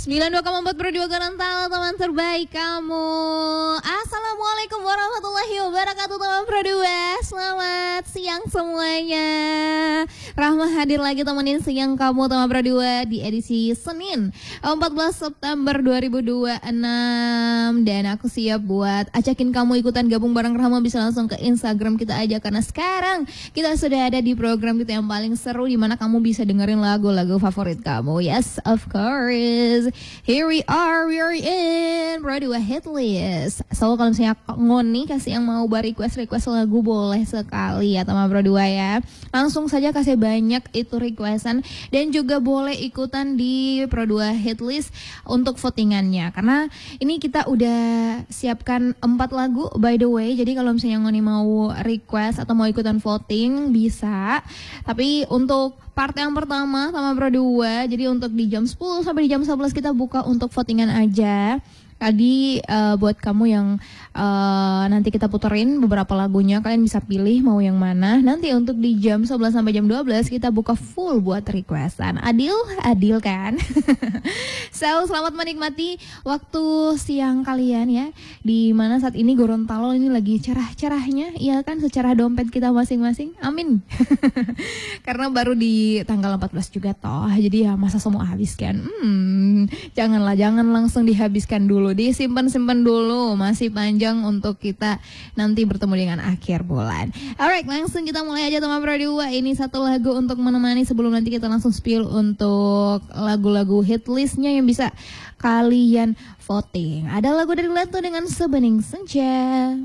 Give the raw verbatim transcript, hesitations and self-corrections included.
sembilan puluh dua koma empat Pro dua Gorontalo, teman terbaik kamu. Assalamualaikum warahmatullahi wabarakatuh, teman Pro dua. Selamat siang semuanya. Rahma hadir lagi temenin siang kamu, teman Pro dua, di edisi Senin empat belas September dua ribu dua puluh enam. Dan aku siap buat ajakin kamu ikutan gabung bareng Rahma. Bisa langsung ke Instagram kita aja, karena sekarang kita sudah ada di program kita yang paling seru, dimana kamu bisa dengerin lagu-lagu favorit kamu. Yes, of course. Here we are, we are in Pro dua Hit List. So kalau misalnya Ngoni kasih yang mau request-request lagu, boleh sekali ya teman Pro dua ya. Langsung saja kasih banyak itu requestan, dan juga boleh ikutan di Pro dua Hit List untuk votingannya. Karena ini kita udah siapkan empat lagu by the way. Jadi kalau misalnya Ngoni mau request atau mau ikutan voting bisa. Tapi untuk part yang pertama sama Pro dua, jadi untuk di jam sepuluh sampai di jam sebelas kita buka untuk votingan aja. Tadi uh, buat kamu yang uh, nanti kita puterin beberapa lagunya, kalian bisa pilih mau yang mana. Nanti untuk di jam sebelas sampai jam dua belas kita buka full buat requestan. Adil? Adil kan? So, selamat menikmati waktu siang kalian ya. Di mana saat ini Gorontalo ini lagi cerah-cerahnya, iya kan, secara dompet kita masing-masing. Amin. Karena baru di tanggal empat belas juga toh. Jadi ya masa semua habis kan. Hmm, janganlah, jangan langsung dihabiskan dulu. Disimpan-simpan dulu, masih panjang untuk kita nanti bertemu dengan akhir bulan. Alright, langsung kita mulai aja teman Pro dua. Ini satu lagu untuk menemani sebelum nanti kita langsung spill untuk lagu-lagu hit listnya yang bisa kalian voting. Ada lagu dari Leto dengan Sebening Senja.